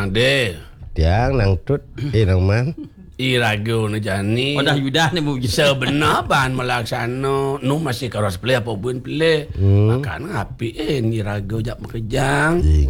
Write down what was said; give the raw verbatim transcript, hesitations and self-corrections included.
nang de. Tiang nang tut eh nang man. Irago na jani. Oh dah yudah ni bu. Sebenar ban melaksana nu masih karos play apa pun play. Hmm. Makan api eh ni rago jak makejang. Jing